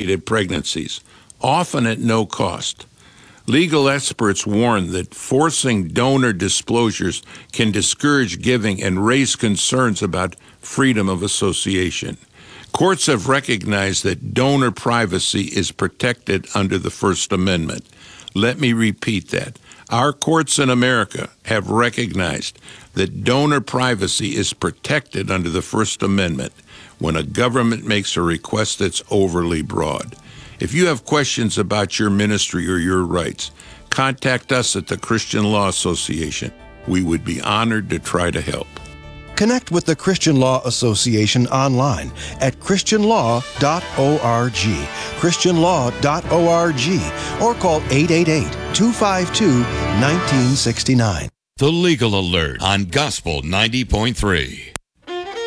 terminated pregnancies, often at no cost. Legal experts warn that forcing donor disclosures can discourage giving and raise concerns about freedom of association. Courts have recognized that donor privacy is protected under the First Amendment. Let me repeat that. Our courts in America have recognized that donor privacy is protected under the First Amendment when a government makes a request that's overly broad. If you have questions about your ministry or your rights, contact us at the Christian Law Association. We would be honored to try to help. Connect with the Christian Law Association online at christianlaw.org, christianlaw.org, or call 888-252-1969. The Legal Alert on Gospel 90.3.